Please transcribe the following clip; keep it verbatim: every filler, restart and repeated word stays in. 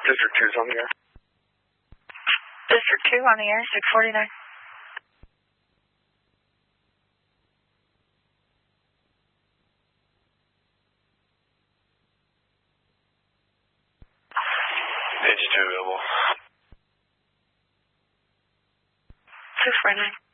District two's on the air. District two on the air, six forty-nine. H two available. six forty-nine.